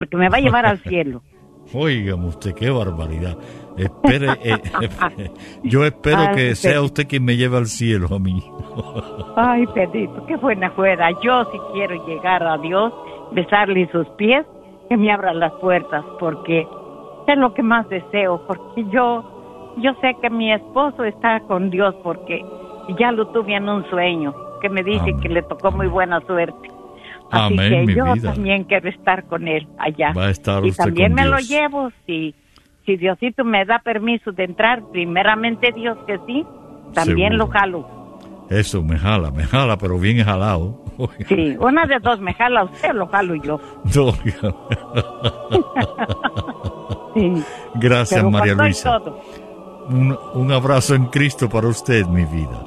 porque me va a llevar al cielo. Óigame usted, qué barbaridad. Espere, yo espero que sea usted quien me lleve al cielo a mí. Ay, Pedrito, qué buena fuera. Yo sí quiero llegar a Dios, besarle sus pies, que me abran las puertas, porque es lo que más deseo, porque yo sé que mi esposo está con Dios, porque ya lo tuve en un sueño, que me dice que le tocó muy buena suerte. Así Amén, que yo vida. También quiero estar con él allá. Va a estar y usted también con me Dios. lo llevo, si Diosito me da permiso de entrar, primeramente Dios que sí, también Seguro. lo jalo. Eso, me jala, pero bien jalado. Sí, una de dos, me jala usted, lo jalo yo. No. Sí. Gracias, Pero María con Luisa. todo. Un abrazo en Cristo para usted, mi vida.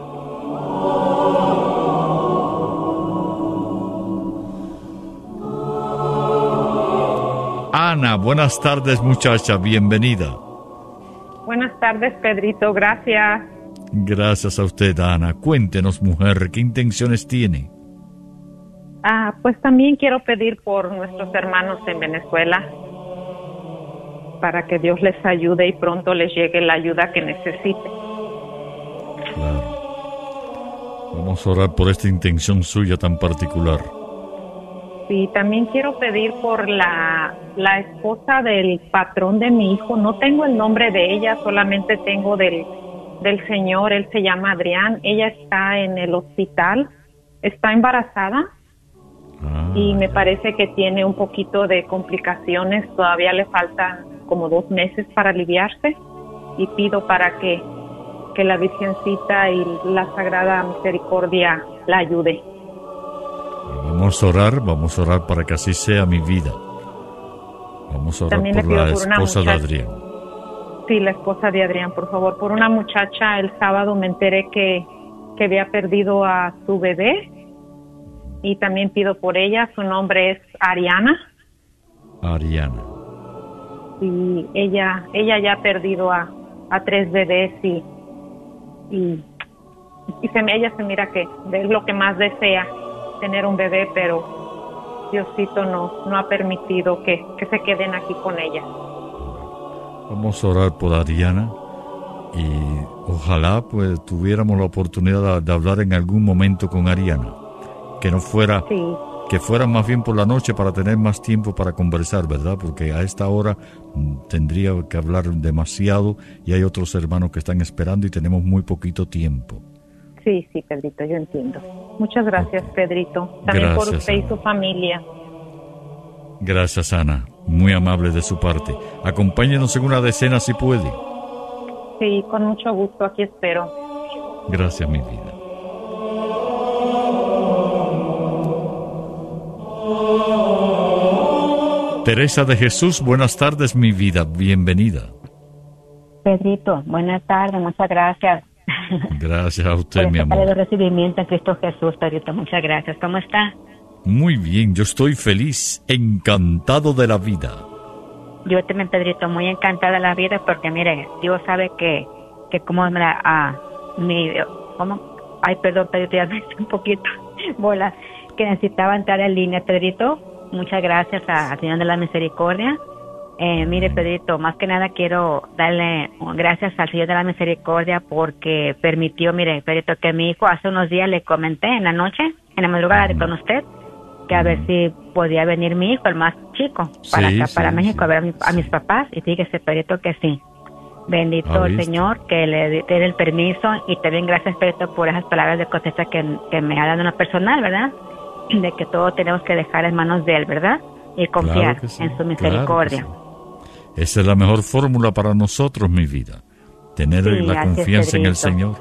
Ana, buenas tardes, muchacha, bienvenida. Buenas tardes, Pedrito, gracias. Gracias a usted, Ana. Cuéntenos, mujer, ¿qué intenciones tiene? Pues también quiero pedir por nuestros hermanos en Venezuela, para que Dios les ayude y pronto les llegue la ayuda que necesiten. Claro. Vamos a orar por esta intención suya tan particular. Sí, también quiero pedir por la esposa del patrón de mi hijo. No tengo el nombre de ella, solamente tengo del señor. Él se llama Adrián. Ella está en el hospital, está embarazada y me parece que tiene un poquito de complicaciones. Todavía le faltan como 2 meses para aliviarse, y pido para que la Virgencita y la Sagrada Misericordia la ayude. Vamos a orar para que así sea, mi vida. Vamos a orar También por le pido la por una esposa de muchacha. Adrián. Sí, la esposa de Adrián, por favor. Por una muchacha, el sábado me enteré que había perdido a su bebé, y también pido por ella. Su nombre es Ariana. Ariana. Y ella ya ha perdido a 3 bebés y ella se mira que es lo que más desea, tener un bebé, pero Diosito no ha permitido que se queden aquí con ella. Vamos a orar por Ariana y ojalá pues tuviéramos la oportunidad de hablar en algún momento con Ariana, que no fuera, que fuera más bien por la noche para tener más tiempo para conversar, ¿verdad? Porque a esta hora tendría que hablar demasiado y hay otros hermanos que están esperando y tenemos muy poquito tiempo. Sí, Pedrito, yo entiendo. Muchas gracias, Pedrito. También Gracias, por usted y Ana. su familia. Gracias, Ana. Muy amable de su parte. Acompáñenos en una decena si puede. Sí, con mucho gusto, aquí espero. Gracias, mi vida. Teresa de Jesús, buenas tardes, mi vida. Bienvenida. Pedrito, buenas tardes, muchas gracias. Gracias a usted, por mi esta amor. de recibimiento en Cristo Jesús, Pedrito, muchas gracias. ¿Cómo está? Muy bien, yo estoy feliz, encantado de la vida. Yo también, Pedrito, muy encantada de la vida, porque mire, Dios sabe que como ay, perdón, Pedrito, ya me hice un poquito bola, que necesitaba entrar en línea, Pedrito. Muchas gracias al Señor de la Misericordia. Mire, Pedrito, más que nada quiero darle gracias al Señor de la Misericordia porque permitió, mire, Pedrito, que mi hijo hace unos días le comenté en la noche, en la madrugada con usted, que a ver si podía venir mi hijo, el más chico, para acá, para México, a ver a mis papás, y fíjese, Pedrito, que sí. Bendito el Señor, que le dé el permiso, y también gracias, Pedrito, por esas palabras de contesta que me ha dado en lo personal, ¿verdad? De que todo tenemos que dejar en manos de Él, ¿verdad? Y confiar en su misericordia. Claro. Esa es la mejor fórmula para nosotros, mi vida. Tener la confianza en el Señor.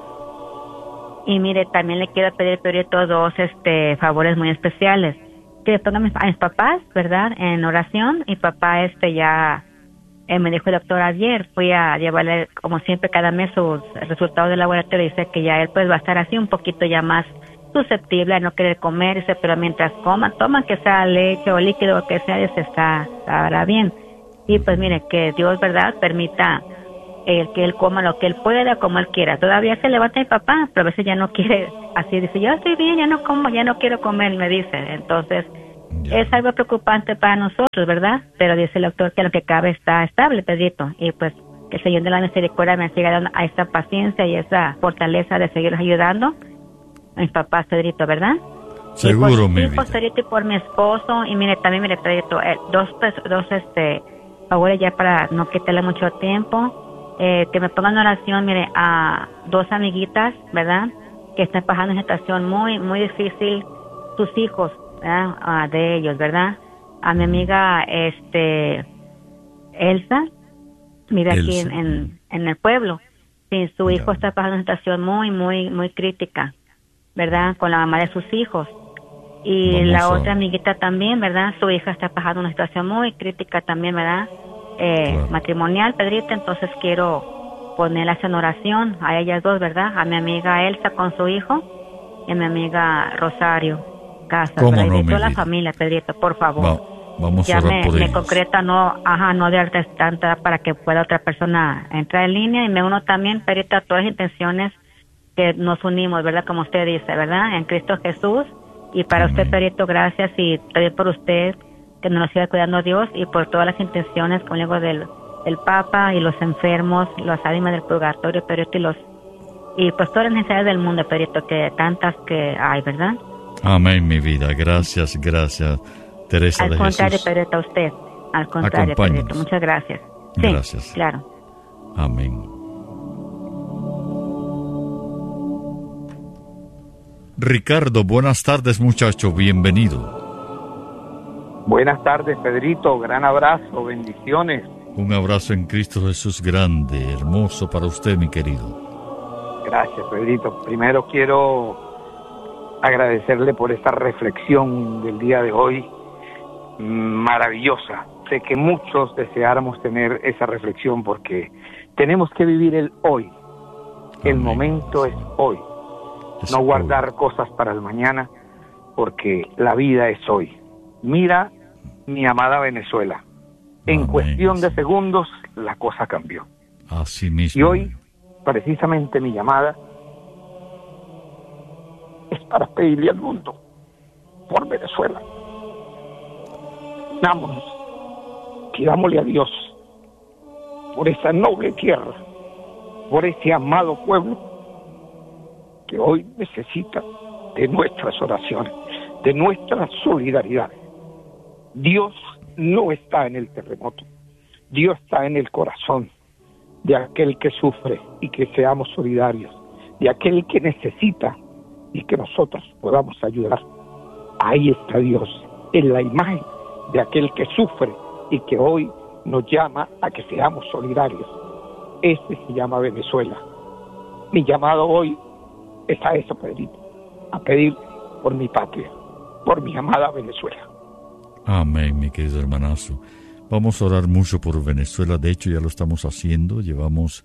Y mire, también le quiero pedir, Pedrito, 2 favores muy especiales. Que le ponga a mis papás, ¿verdad? En oración. Y papá ya me dijo el doctor ayer, fui a llevarle, como siempre, cada mes sus resultados del laboratorio. Dice que ya él pues va a estar así un poquito ya más susceptible a no querer comer. Dice, pero mientras toman que sea leche o líquido o que sea, dice, estará bien. Y pues mire, que Dios, ¿verdad?, permita que él coma lo que él pueda, como él quiera. Todavía se levanta mi papá, pero a veces ya no quiere, así dice, yo estoy bien, ya no como, ya no quiero comer, me dice. Entonces, Ya. Es algo preocupante para nosotros, ¿verdad? Pero dice el doctor que lo que cabe está estable, Pedrito. Y pues que el Señor de la Misericordia me siga dando a esa paciencia y esa fortaleza de seguir ayudando a mis papás, Pedrito, ¿verdad? Seguro, y por mi mis hijos, vida. Pedrito, y por mi esposo. Y mire, también, mire, Pedrito, dos favores ya para no quitarle mucho tiempo. Que me pongan en oración, mire, a dos amiguitas, ¿verdad? Que están pasando una situación muy, muy difícil, sus hijos, ¿verdad? De ellos, ¿verdad? A mi amiga, Elsa, vive aquí Elsa. en el pueblo. Sí, su hijo Ya. está pasando una situación muy, muy, muy crítica, ¿verdad? Con la mamá de sus hijos. Y Vamos la a- otra amiguita también, ¿verdad? Su hija está pasando una situación muy crítica también, ¿verdad? Claro. Matrimonial, Pedrito, entonces quiero ponerlas en oración a ellas dos, ¿verdad? A mi amiga Elsa con su hijo y a mi amiga Rosario Casas, ¿Cómo ¿verdad? Y no, de mi toda la vida? familia, Pedrito, por favor. Vamos a Ya orar por me ellos. concreta, no de tanta para que pueda otra persona entrar en línea, y me uno también, Pedrito, a todas las intenciones que nos unimos, ¿verdad? Como usted dice, ¿verdad? En Cristo Jesús. Y para Amén. usted, Pedrito, gracias, y también por usted, que nos siga cuidando Dios, y por todas las intenciones, como digo, del Papa y los enfermos, las ánimas del purgatorio, Pedrito, y pues todas las necesidades del mundo, Pedrito, que tantas que hay, ¿verdad? Amén, mi vida. Gracias, Teresa Al de contrario, Jesús. Pedrito, a usted. Al contrario, Acompáñenos. Pedrito, muchas gracias. Sí, Gracias. claro. Amén. Ricardo, buenas tardes, muchacho. Bienvenido. Buenas tardes, Pedrito. Gran abrazo, bendiciones. Un abrazo en Cristo Jesús grande, hermoso para usted, mi querido. Gracias, Pedrito. Primero quiero agradecerle por esta reflexión del día de hoy, maravillosa. Sé que muchos deseáramos tener esa reflexión porque tenemos que vivir el hoy. El Amén. momento es hoy. Es No guardar hoy. cosas para el mañana, porque la vida es hoy. Mira, mi amada Venezuela, en Amén. cuestión de segundos la cosa cambió. Así mismo. Y hoy, precisamente mi llamada es para pedirle al mundo por Venezuela. Vámonos, pidámosle a Dios por esa noble tierra, por ese amado pueblo que hoy necesita de nuestras oraciones, de nuestra solidaridad. Dios no está en el terremoto, Dios está en el corazón de aquel que sufre y que seamos solidarios, de aquel que necesita y que nosotros podamos ayudar. Ahí está Dios, en la imagen de aquel que sufre y que hoy nos llama a que seamos solidarios. Este se llama Venezuela. Mi llamado hoy es a eso, Pedrito, a pedir por mi patria, por mi amada Venezuela. Amén, mi querido hermanazo. Vamos a orar mucho por Venezuela. De hecho, ya lo estamos haciendo. Llevamos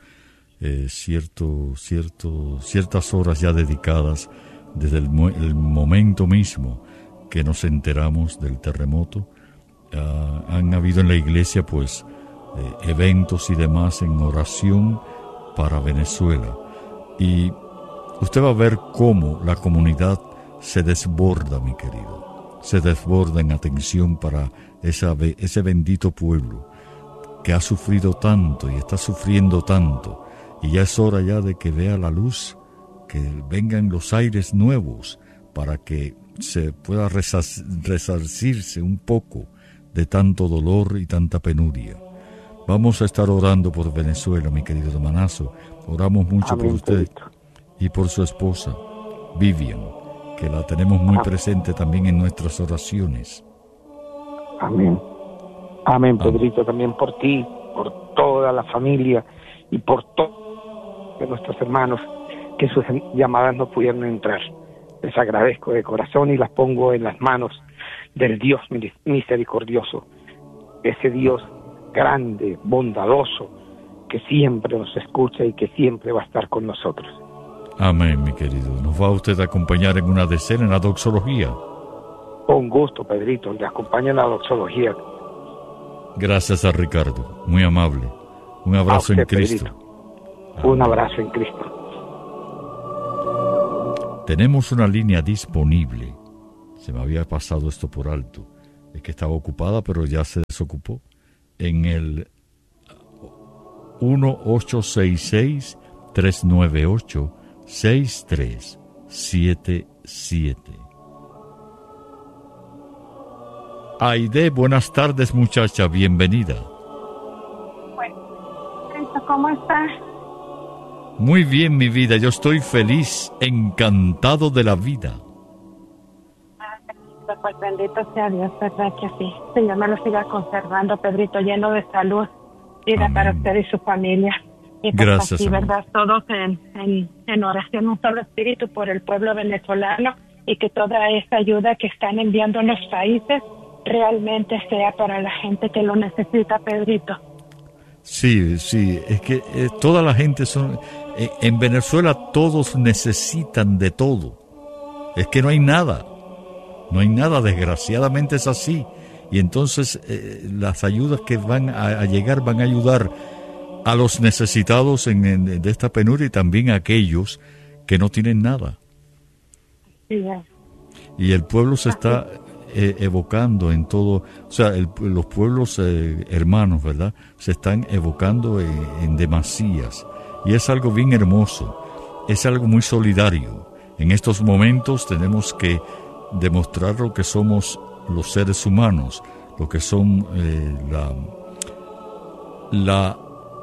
ciertas horas ya dedicadas desde el momento mismo que nos enteramos del terremoto. Han habido en la iglesia, pues, eventos y demás en oración para Venezuela. Y usted va a ver cómo la comunidad se desborda, mi querido. Se desborda en atención para ese bendito pueblo que ha sufrido tanto y está sufriendo tanto. Y ya es hora ya de que vea la luz, que vengan los aires nuevos para que se pueda resarcirse un poco de tanto dolor y tanta penuria. Vamos a estar orando por Venezuela, mi querido hermanazo. Oramos mucho Amén, por usted Pedrito. y por su esposa, Vivian, que la tenemos muy presente también en nuestras oraciones. Amén. Amén, Pedrito, también por ti, por toda la familia y por todos de nuestros hermanos que sus llamadas no pudieron entrar. Les agradezco de corazón y las pongo en las manos del Dios misericordioso, ese Dios grande, bondadoso, que siempre nos escucha y que siempre va a estar con nosotros. Amén, mi querido. ¿Nos va usted a acompañar en una decena en la doxología? Con gusto, Pedrito, le acompaña en la doxología. Gracias a Ricardo, muy amable. Un abrazo A usted, en Cristo. Pedrito. Un abrazo en Cristo. Tenemos una línea disponible. Se me había pasado esto por alto. Es que estaba ocupada, pero ya se desocupó. En el 1-866-398-6377. Aide, buenas tardes, muchacha, bienvenida. Bueno, ¿cómo estás? Muy bien, mi vida, yo estoy feliz, encantado de la vida. Pues bendito sea Dios, verdad que sí. Señor, me lo siga conservando, Pedrito, lleno de salud, vida para usted y su familia. Y pues gracias, así, amor. verdad, todos en oración, un solo espíritu por el pueblo venezolano, y que toda esa ayuda que están enviando en los países realmente sea para la gente que lo necesita, Pedrito. Sí, es que toda la gente son... en Venezuela todos necesitan de todo. Es que no hay nada, desgraciadamente es así. Y entonces las ayudas que van a llegar van a ayudar a los necesitados de esta penuria y también a aquellos que no tienen nada. Sí, y el pueblo se está evocando en todo, o sea, los pueblos hermanos, ¿verdad? Se están evocando en demasías, y es algo bien hermoso, es algo muy solidario. En estos momentos tenemos que demostrar lo que somos los seres humanos, lo que son la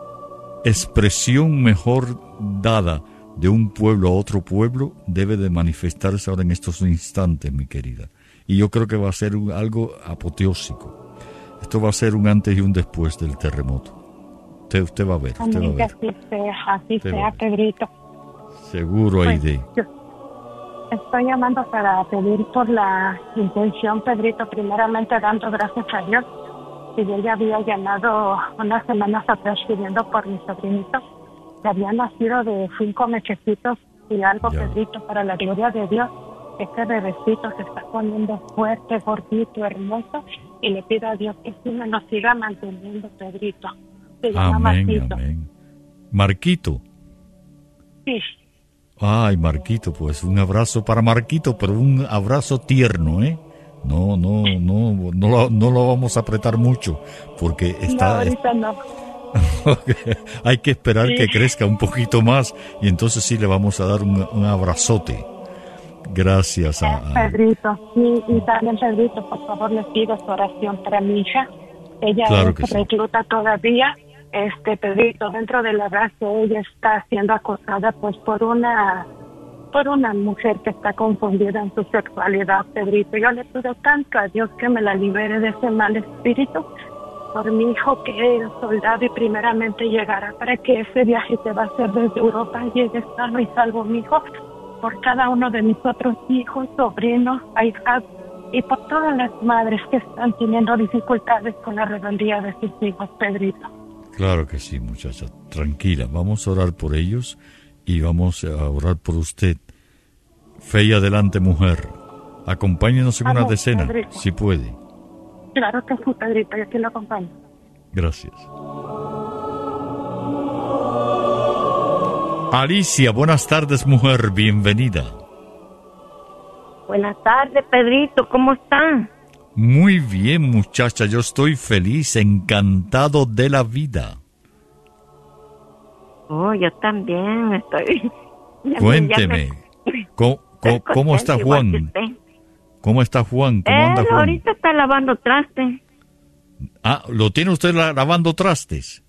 expresión mejor dada de un pueblo a otro pueblo debe de manifestarse ahora en estos instantes, mi querida. Y yo creo que va a ser algo apoteósico. Esto va a ser un antes y un después del terremoto. Usted va a ver, usted va a ver. Así sea, Pedrito. Seguro, Aide. Yo estoy llamando para pedir por la intención, Pedrito, primeramente dando gracias a Dios. Y yo ya había llamado unas semanas atrás pidiendo por mi sobrinito, que había nacido de 5 mesecitos y algo, Pedrito, para la gloria de Dios. Este bebecito se está poniendo fuerte, gordito, hermoso, y le pido a Dios que sí me lo siga manteniendo, Pedrito. Se llama Marquito. Amén. ¿Marquito? Sí. Ay, Marquito, pues un abrazo para Marquito, pero un abrazo tierno, ¿eh? No lo vamos a apretar mucho, porque está... No, ahorita no. Hay que esperar que crezca un poquito más, y entonces sí le vamos a dar un abrazote. Gracias a Pedrito, sí, y también, Pedrito, por favor, les pido su oración para mi hija. Ella es recluta todavía. Pedrito, dentro del abrazo, ella está siendo acosada pues por una mujer que está confundida en su sexualidad, Pedrito. Yo le pido tanto a Dios que me la libere de ese mal espíritu por mi hijo, que es soldado, y primeramente llegará para que ese viaje que va a hacer desde Europa llegue sano y salvo mi hijo, por cada uno de mis otros hijos, sobrinos, hijas, y por todas las madres que están teniendo dificultades con la rebeldía de sus hijos, Pedrito. Claro que sí, muchacha, tranquila, vamos a orar por ellos y vamos a orar por usted. Fe y adelante, mujer. Acompáñenos en una decena, Pedrito, si puede. Claro que sí, Pedrito, yo aquí lo acompaño. Gracias. Alicia, buenas tardes, mujer, bienvenida. Buenas tardes, Pedrito, ¿cómo están? Muy bien, muchacha, yo estoy feliz, encantado de la vida. Oh, yo también estoy... Cuénteme, ¿cómo está Juan? ¿Cómo está Juan? ¿Cómo anda Juan? Ahorita está lavando trastes. Ah, ¿lo tiene usted lavando trastes?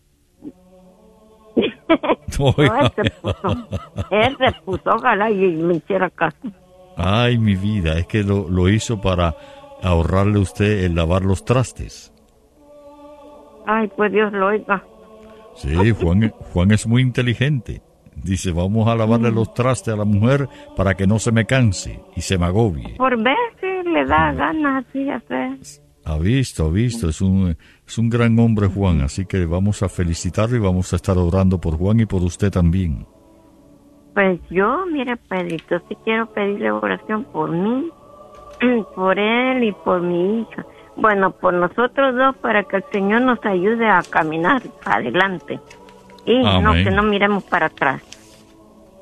Él se puso, ojalá y me hiciera caso. Ay, mi vida, es que lo hizo para ahorrarle a usted el lavar los trastes. Ay, pues Dios lo oiga. Sí, Juan es muy inteligente. Dice, vamos a lavarle los trastes a la mujer para que no se me canse y se me agobie. Por veces le da ganas así hacer. Ha visto, es un gran hombre, Juan, así que vamos a felicitarlo y vamos a estar orando por Juan y por usted también. Pues yo, mire, Pedrito, sí quiero pedirle oración por mí, por él y por mi hija. Bueno, por nosotros dos, para que el Señor nos ayude a caminar adelante y que no miremos para atrás.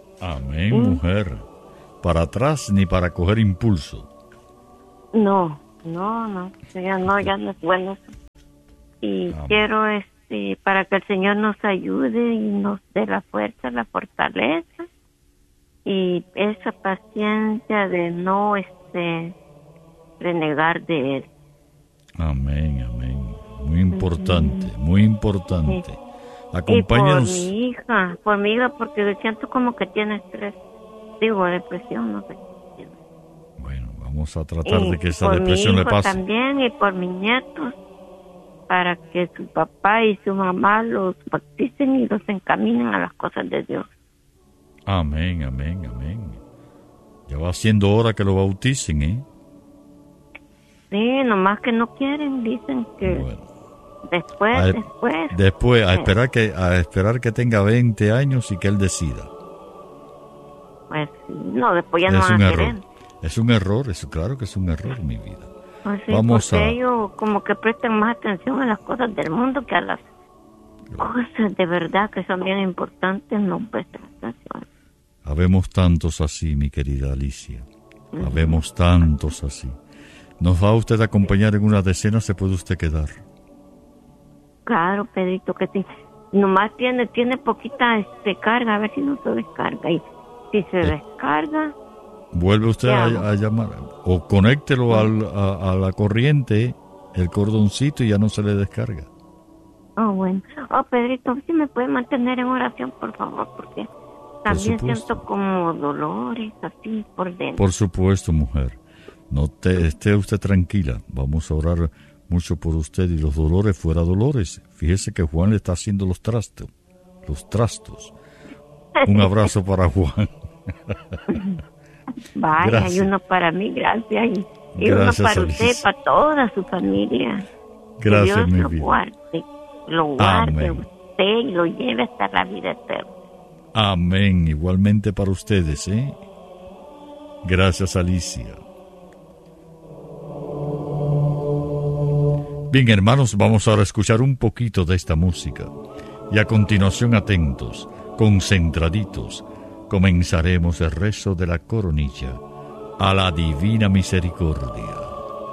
Amén, mujer. Para atrás ni para coger impulso. No, No, ya no es bueno eso. Y quiero para que el Señor nos ayude y nos dé la fuerza, la fortaleza y esa paciencia de no renegar de Él. Amén. Muy importante, muy importante. Sí. Acompáñanos. Y por mi hija, porque siento como que tiene estrés, depresión, no sé. Bueno, vamos a tratar de que esa depresión le pase. También, y por mis nietos, para que su papá y su mamá los bauticen y los encaminen a las cosas de Dios. Amén. Ya va siendo hora que lo bauticen, ¿eh? Sí, nomás que no quieren, dicen que después. A esperar que tenga 20 años y que él decida. Pues no, después ya no van a querer. Es un error, eso claro que es un error, mi vida. Pues sí, porque ellos como que prestan más atención a las cosas del mundo que a las cosas de verdad que son bien importantes, no prestan atención. Habemos tantos así, mi querida Alicia. Habemos tantos así. ¿Nos va usted a acompañar en una decena? ¿Se puede usted quedar? Claro, Pedrito, que sí. Nomás tiene poquita carga, a ver si no se descarga. Y si se descarga... Vuelve usted a llamar. O conéctelo a la corriente, el cordoncito, y ya no se le descarga. Bueno. Pedrito, si me puede mantener en oración, por favor, porque también siento como dolores así por dentro. Por supuesto, mujer. Esté usted tranquila. Vamos a orar mucho por usted y los dolores fuera dolores. Fíjese que Juan le está haciendo los trastos. Un abrazo para Juan. Vaya, gracias. Y uno para mí, gracias. Y uno para usted, para toda su familia. Gracias, que Dios mi vida. Lo guarde usted y lo lleve hasta la vida eterna. Amén. Igualmente para ustedes, ¿eh? Gracias, Alicia. Bien, hermanos, vamos ahora a escuchar un poquito de esta música. Y a continuación, atentos, concentraditos, comenzaremos el rezo de la coronilla a la Divina Misericordia.